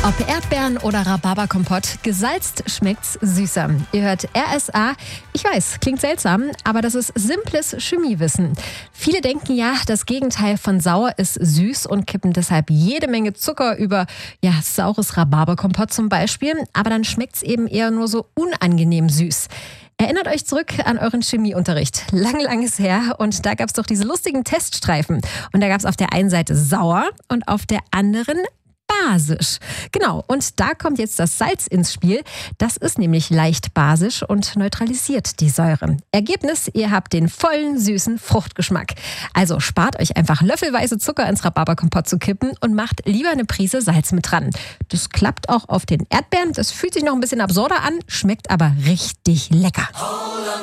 Ob Erdbeeren oder Rhabarberkompott, gesalzt schmeckt's süßer. Ihr hört RSA. Ich weiß, klingt seltsam, aber das ist simples Chemiewissen. Viele denken ja, das Gegenteil von sauer ist süß und kippen deshalb jede Menge Zucker über, saures Rhabarberkompott zum Beispiel. Aber dann schmeckt's eben eher nur so unangenehm süß. Erinnert euch zurück an euren Chemieunterricht. Lang ist her und da gab's doch diese lustigen Teststreifen. Und da gab's auf der einen Seite sauer und auf der anderen basisch. Genau, und da kommt jetzt das Salz ins Spiel. Das ist nämlich leicht basisch und neutralisiert die Säure. Ergebnis, ihr habt den vollen, süßen Fruchtgeschmack. Also spart euch einfach löffelweise Zucker ins Rhabarberkompott zu kippen und macht lieber eine Prise Salz mit dran. Das klappt auch auf den Erdbeeren. Das fühlt sich noch ein bisschen absurder an, schmeckt aber richtig lecker.